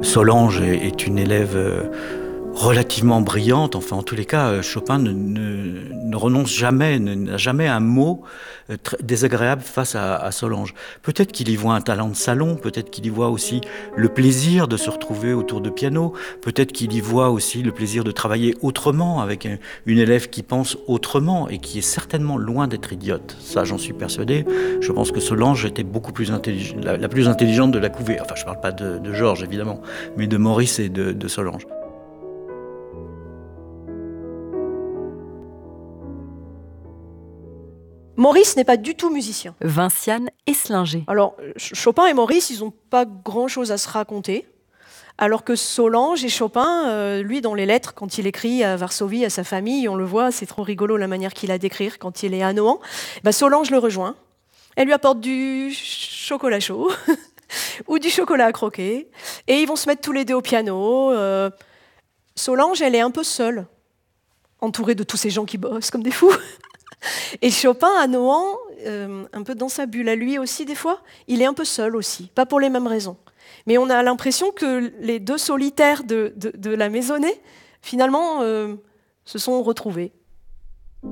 Solange est une élève relativement brillante. Enfin, en tous les cas, Chopin ne renonce jamais, n'a jamais un mot désagréable face à Solange. Peut-être qu'il y voit un talent de salon, peut-être qu'il y voit aussi le plaisir de se retrouver autour de piano, peut-être qu'il y voit aussi le plaisir de travailler autrement avec une élève qui pense autrement et qui est certainement loin d'être idiote. Ça, j'en suis persuadé. Je pense que Solange était beaucoup plus intelligente, la plus intelligente de la couvée. Enfin, je ne parle pas de Georges, évidemment, mais de Maurice et de Solange. Maurice n'est pas du tout musicien. Vinciane Esslinger. Alors, Chopin et Maurice, ils n'ont pas grand-chose à se raconter. Alors que Solange et Chopin, lui, dans les lettres, quand il écrit à Varsovie, à sa famille, on le voit, c'est trop rigolo la manière qu'il a d'écrire quand il est à Nohant. Solange le rejoint. Elle lui apporte du chocolat chaud ou du chocolat à croquer. Et ils vont se mettre tous les deux au piano. Solange, elle est un peu seule, entourée de tous ces gens qui bossent comme des fous. Et Chopin, à Nohant, un peu dans sa bulle à lui aussi des fois, il est un peu seul aussi, pas pour les mêmes raisons. Mais on a l'impression que les deux solitaires de la maisonnée, finalement, se sont retrouvés.